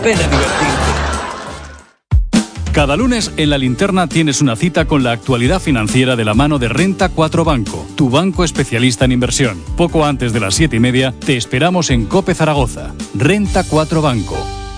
pena divertirte. Cada lunes en La Linterna tienes una cita con la actualidad financiera de la mano de Renta 4 Banco, tu banco especialista en inversión. Poco antes de las 7:30 te esperamos en COPE Zaragoza. Renta 4 Banco.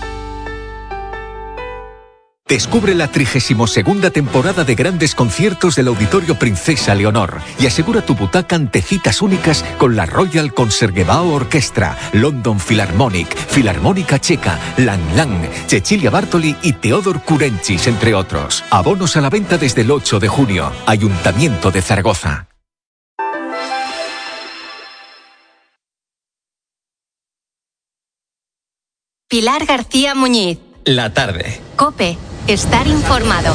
Descubre la 32ª temporada de grandes conciertos del Auditorio Princesa Leonor y asegura tu butaca ante citas únicas con la Royal Concertgebouw Orchestra, London Philharmonic, Filarmónica Checa, Lang Lang, Cecilia Bartoli y Teodor Kurenchis, entre otros. Abonos a la venta desde el 8 de junio. Ayuntamiento de Zaragoza. Pilar García Muñiz. La tarde. COPE. Estar informado.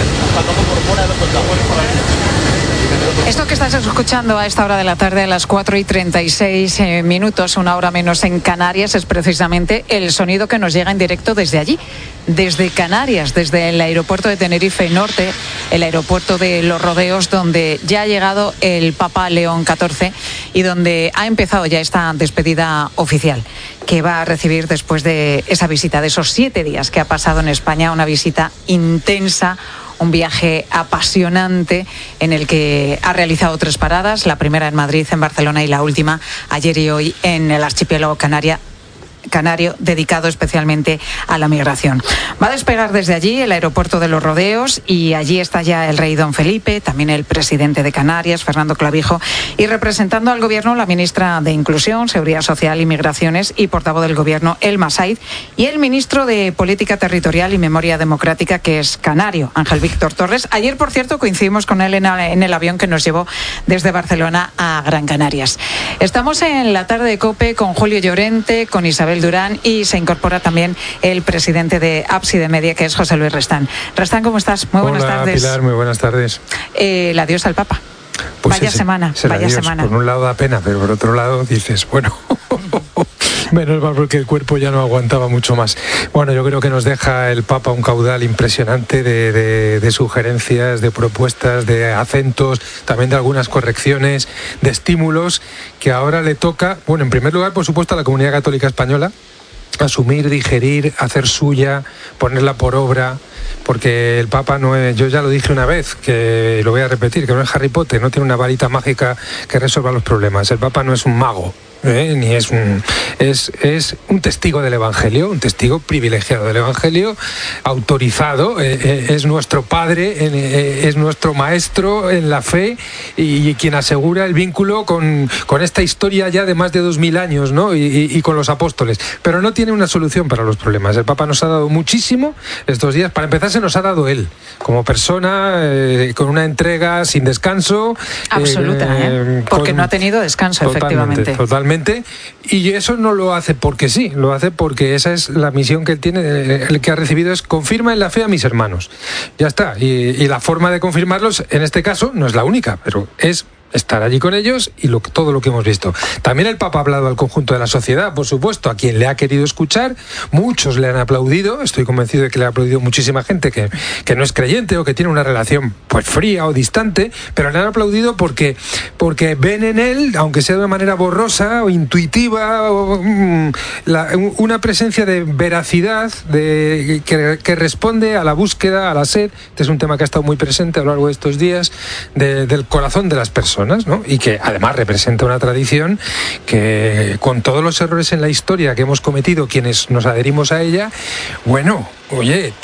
Esto que estás escuchando a esta hora de la tarde, a las 4:36 minutos, una hora menos en Canarias, es precisamente el sonido que nos llega en directo desde allí, desde Canarias, desde el aeropuerto de Tenerife Norte, el aeropuerto de Los Rodeos, donde ya ha llegado el Papa León XIV y donde ha empezado ya esta despedida oficial que va a recibir después de esa visita, de esos 7 días que ha pasado en España, una visita intensa, un viaje apasionante en el que ha realizado 3 paradas, la primera en Madrid, en Barcelona y la última ayer y hoy en el archipiélago canario, dedicado especialmente a la migración. Va a despegar desde allí el aeropuerto de Los Rodeos y allí está ya el rey don Felipe, también el presidente de Canarias, Fernando Clavijo, y representando al gobierno la ministra de Inclusión, Seguridad Social y Migraciones y portavoz del gobierno, Elma Said, y el ministro de Política Territorial y Memoria Democrática, que es canario, Ángel Víctor Torres. Ayer, por cierto, coincidimos con él en el avión que nos llevó desde Barcelona a Gran Canarias. Estamos en la tarde de COPE con Julio Llorente, con Isabel Durán, y se incorpora también el presidente de Ábside Media, que es José Luis Restán. Restán, ¿cómo estás? Muy buenas tardes. Hola, Pilar, muy buenas tardes. El adiós al Papa. Pues vaya semana. Por un lado da pena, pero por otro lado dices, bueno, menos mal porque el cuerpo ya no aguantaba mucho más. Bueno, yo creo que nos deja el Papa un caudal impresionante de sugerencias, de propuestas, de acentos, también de algunas correcciones, de estímulos que ahora le toca, bueno, en primer lugar, por supuesto, a la comunidad católica española, asumir, digerir, hacer suya, ponerla por obra, porque el Papa no es, yo ya lo dije una vez, que lo voy a repetir, que no es Harry Potter, no tiene una varita mágica que resuelva los problemas. El Papa no es un mago, ni es un testigo del Evangelio, un testigo privilegiado del Evangelio, autorizado, es nuestro padre, es nuestro maestro en la fe y quien asegura el vínculo con esta historia ya de más de 2000 años, ¿no? y con los apóstoles, pero no tiene una solución para los problemas. El Papa nos ha dado muchísimo estos días. Para empezar, se nos ha dado él como persona, con una entrega sin descanso absoluta, porque no ha tenido descanso, efectivamente. Totalmente. Y eso no lo hace porque sí, lo hace porque esa es la misión que él tiene, el que ha recibido es: confirma en la fe a mis hermanos. Ya está. Y la forma de confirmarlos, en este caso, no es la única, pero es estar allí con ellos y todo lo que hemos visto. También el Papa ha hablado al conjunto de la sociedad, por supuesto, a quien le ha querido escuchar. Muchos le han aplaudido, estoy convencido de que le ha aplaudido muchísima gente que no es creyente o que tiene una relación pues fría o distante, pero le han aplaudido porque ven en él, aunque sea de una manera borrosa o intuitiva, una presencia de veracidad que responde a la búsqueda, a la sed. Este es un tema que ha estado muy presente a lo largo de estos días, del corazón de las personas, ¿no? Y que además representa una tradición que, con todos los errores en la historia que hemos cometido quienes nos adherimos a ella, bueno, oye,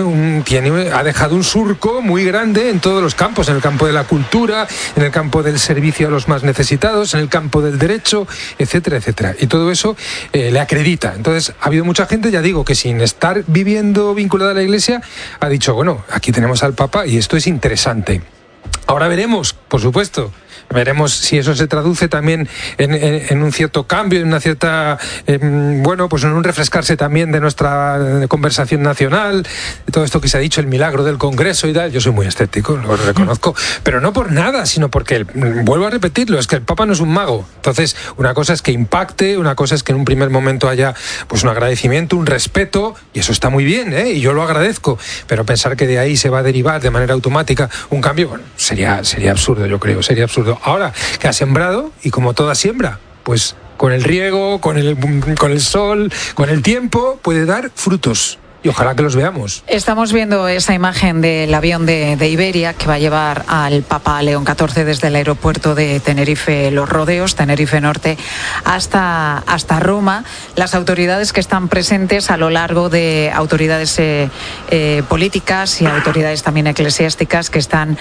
ha dejado un surco muy grande en todos los campos, en el campo de la cultura, en el campo del servicio a los más necesitados, en el campo del derecho, etcétera, etcétera. Y todo eso le acredita. Entonces, ha habido mucha gente, ya digo, que sin estar viviendo vinculada a la Iglesia, ha dicho, bueno, aquí tenemos al Papa y esto es interesante. Ahora veremos, por supuesto. Veremos si eso se traduce también en un cierto cambio, en una cierta, pues en un refrescarse también de nuestra conversación nacional, de todo esto que se ha dicho, el milagro del Congreso y tal. Yo soy muy escéptico, lo reconozco, pero no por nada, sino porque, vuelvo a repetirlo, es que el Papa no es un mago. Entonces, una cosa es que impacte, una cosa es que en un primer momento haya pues un agradecimiento, un respeto, y eso está muy bien, y yo lo agradezco, pero pensar que de ahí se va a derivar de manera automática un cambio, bueno, sería absurdo, yo creo, sería absurdo. Ahora, que ha sembrado, y como toda siembra, pues con el riego, con el sol, con el tiempo, puede dar frutos. Y ojalá que los veamos. Estamos viendo esa imagen del avión de Iberia que va a llevar al Papa León XIV desde el aeropuerto de Tenerife, Los Rodeos, Tenerife Norte, hasta Roma. Las autoridades que están presentes a lo largo de autoridades políticas y autoridades también eclesiásticas que están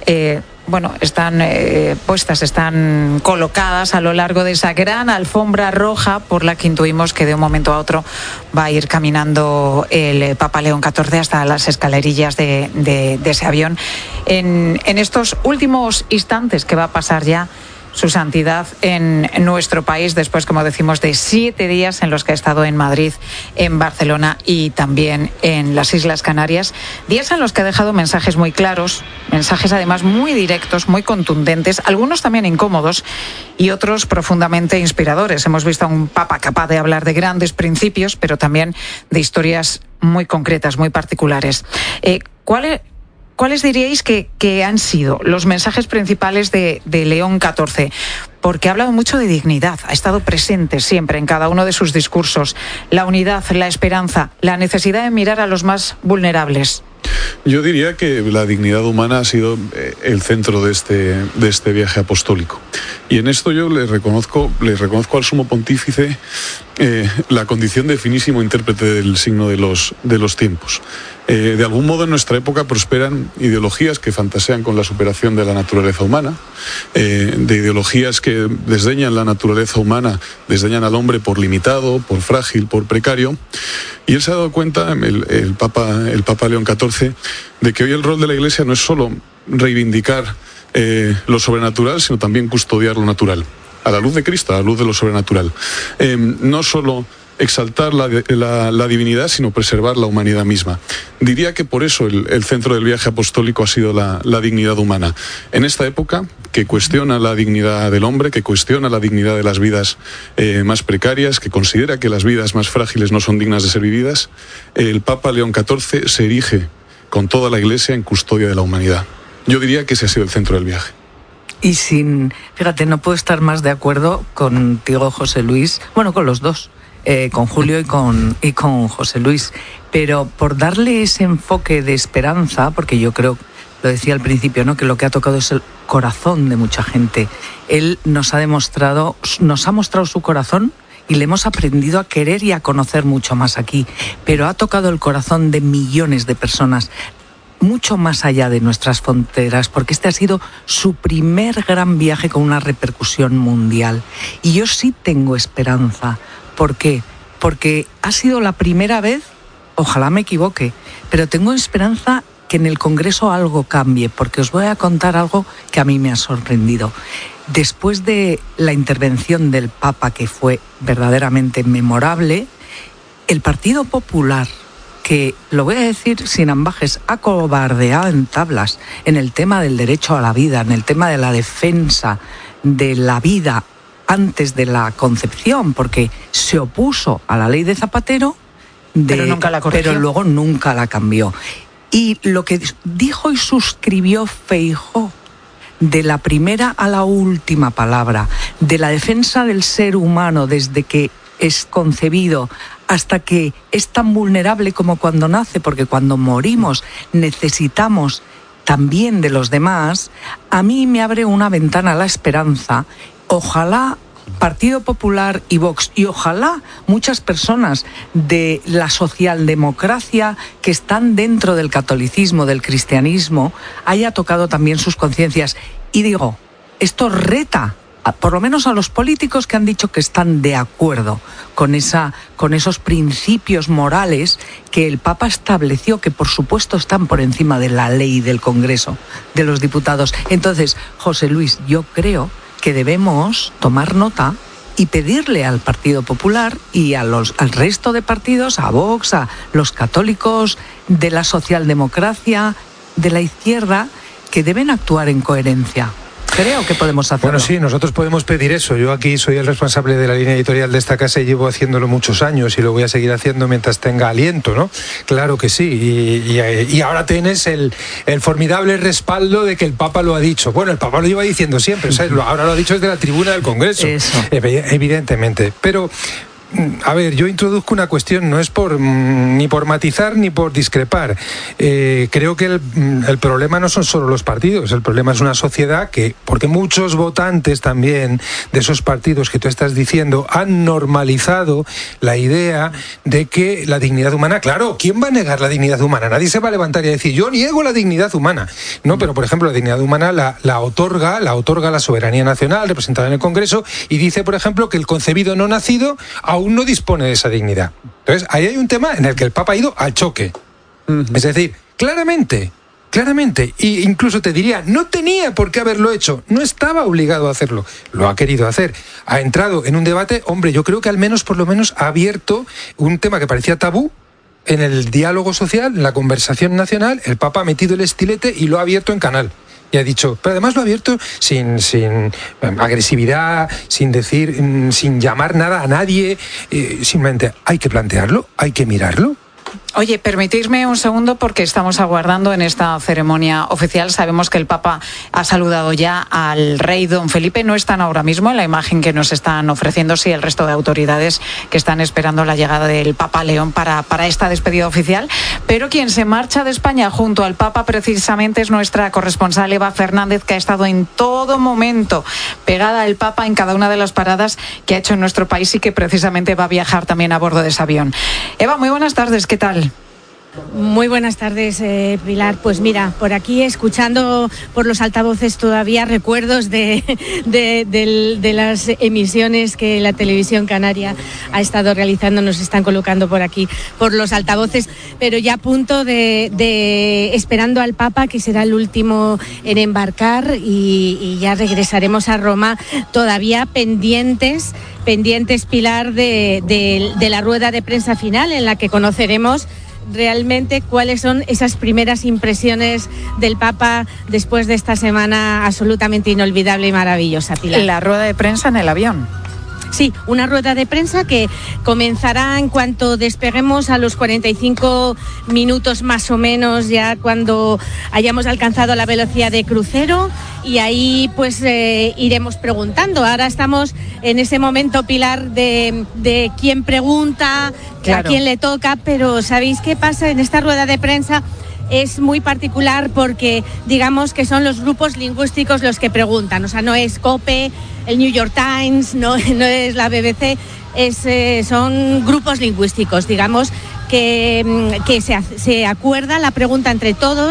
puestas, están colocadas a lo largo de esa gran alfombra roja por la que intuimos que de un momento a otro va a ir caminando el Papa León XIV hasta las escalerillas de ese avión. En estos últimos instantes que va a pasar ya su santidad en nuestro país, después, como decimos, de 7 días en los que ha estado en Madrid, en Barcelona y también en las Islas Canarias. Días en los que ha dejado mensajes muy claros, mensajes además muy directos, muy contundentes, algunos también incómodos y otros profundamente inspiradores. Hemos visto a un papa capaz de hablar de grandes principios, pero también de historias muy concretas, muy particulares. ¿Cuáles diríais que han sido los mensajes principales de León XIV? Porque ha hablado mucho de dignidad, ha estado presente siempre en cada uno de sus discursos. La unidad, la esperanza, la necesidad de mirar a los más vulnerables. Yo diría que la dignidad humana ha sido el centro de este viaje apostólico. Y en esto yo le reconozco al Sumo Pontífice la condición de finísimo intérprete del signo de los tiempos. De algún modo en nuestra época prosperan ideologías que fantasean con la superación de la naturaleza humana, de ideologías que desdeñan la naturaleza humana, desdeñan al hombre por limitado, por frágil, por precario. Y él se ha dado cuenta, el Papa León XIV, de que hoy el rol de la Iglesia no es solo reivindicar lo sobrenatural, sino también custodiar lo natural, a la luz de Cristo, a la luz de lo sobrenatural. No solo exaltar la divinidad, sino preservar la humanidad misma. Diría que por eso el centro del viaje apostólico ha sido la dignidad humana. En esta época que cuestiona la dignidad del hombre, que cuestiona la dignidad de las vidas más precarias, que considera que las vidas más frágiles no son dignas de ser vividas, el Papa León XIV se erige con toda la Iglesia en custodia de la humanidad. Yo diría que ese ha sido el centro del viaje. Y fíjate, no puedo estar más de acuerdo contigo, José Luis, con los dos. Con Julio y con José Luis, pero por darle ese enfoque de esperanza, porque yo creo, lo decía al principio, ¿no?, que lo que ha tocado es el corazón de mucha gente. Él nos ha mostrado su corazón y le hemos aprendido a querer y a conocer mucho más aquí, pero ha tocado el corazón de millones de personas, mucho más allá de nuestras fronteras, porque este ha sido su primer gran viaje con una repercusión mundial. Y yo sí tengo esperanza. ¿Por qué? Porque ha sido la primera vez, ojalá me equivoque, pero tengo esperanza que en el Congreso algo cambie, porque os voy a contar algo que a mí me ha sorprendido. Después de la intervención del Papa, que fue verdaderamente memorable, el Partido Popular, que, lo voy a decir sin ambajes, ha cobardeado en tablas en el tema del derecho a la vida, en el tema de la defensa de la vida antes de la concepción, porque se opuso a la ley de Zapatero, pero nunca la corrigió. Pero luego nunca la cambió. Y lo que dijo y suscribió Feijóo, de la primera a la última palabra, de la defensa del ser humano desde que es concebido hasta que es tan vulnerable como cuando nace, porque cuando morimos necesitamos también de los demás, a mí me abre una ventana a la esperanza. Ojalá Partido Popular y Vox, y ojalá muchas personas de la socialdemocracia que están dentro del catolicismo, del cristianismo, haya tocado también sus conciencias. Y digo, esto reta, por lo menos a los políticos que han dicho que están de acuerdo con esos principios morales que el Papa estableció, que por supuesto están por encima de la ley del Congreso, de los diputados. Entonces, José Luis, yo creo que debemos tomar nota y pedirle al Partido Popular y al resto de partidos, a Vox, a los católicos de la socialdemocracia, de la izquierda, que deben actuar en coherencia. creo que podemos hacerlo. Bueno, sí, nosotros podemos pedir eso. Yo aquí soy el responsable de la línea editorial de esta casa y llevo haciéndolo muchos años y lo voy a seguir haciendo mientras tenga aliento, ¿no? Claro que sí. Y ahora tienes el formidable respaldo de que el Papa lo ha dicho. Bueno, el Papa lo lleva diciendo siempre, ¿sabes? Ahora lo ha dicho desde la tribuna del Congreso. Eso. Evidentemente. Pero a ver, yo introduzco una cuestión, no es ni por matizar ni por discrepar. Creo que el problema no son solo los partidos, el problema es una sociedad porque muchos votantes también de esos partidos que tú estás diciendo han normalizado la idea de que la dignidad humana, claro, ¿quién va a negar la dignidad humana? Nadie se va a levantar y a decir, yo niego la dignidad humana. No, pero por ejemplo, la dignidad humana la otorga la soberanía nacional representada en el Congreso y dice, por ejemplo, que el concebido no nacido aún no dispone de esa dignidad. Entonces, ahí hay un tema en el que el Papa ha ido al choque. Es decir, claramente, e incluso te diría, no tenía por qué haberlo hecho, no estaba obligado a hacerlo, lo ha querido hacer. Ha entrado en un debate, hombre, yo creo que por lo menos ha abierto un tema que parecía tabú en el diálogo social, en la conversación nacional. El Papa ha metido el estilete y lo ha abierto en canal. Y ha dicho, pero además lo ha abierto sin agresividad, sin llamar nada a nadie, simplemente hay que plantearlo, hay que mirarlo. Oye, permitidme un segundo porque estamos aguardando en esta ceremonia oficial. Sabemos que el Papa ha saludado ya al rey don Felipe. No están ahora mismo en la imagen que nos están ofreciendo, sí, el resto de autoridades que están esperando la llegada del Papa León para esta despedida oficial. Pero quien se marcha de España junto al Papa precisamente es nuestra corresponsal Eva Fernández, que ha estado en todo momento pegada al Papa en cada una de las paradas que ha hecho en nuestro país y que precisamente va a viajar también a bordo de ese avión. Eva, muy buenas tardes, ¿qué tal? Muy buenas tardes, Pilar. Pues mira, por aquí escuchando por los altavoces todavía recuerdos de las emisiones que la televisión canaria ha estado realizando, nos están colocando por aquí por los altavoces, pero ya a punto de esperando al Papa, que será el último en embarcar, y ya regresaremos a Roma, todavía pendientes, Pilar, de la rueda de prensa final en la que conoceremos realmente cuáles son esas primeras impresiones del Papa después de esta semana absolutamente inolvidable y maravillosa, Pilar. La rueda de prensa en el avión. Sí, una rueda de prensa que comenzará en cuanto despeguemos a los 45 minutos más o menos, ya cuando hayamos alcanzado la velocidad de crucero, y ahí pues iremos preguntando. Ahora estamos en ese momento, Pilar, de quién pregunta, claro, a quién le toca, pero ¿sabéis qué pasa en esta rueda de prensa? Es muy particular porque digamos que son los grupos lingüísticos los que preguntan, o sea, no es COPE, el New York Times, no es la BBC, son grupos lingüísticos, digamos, que se acuerda la pregunta entre todos.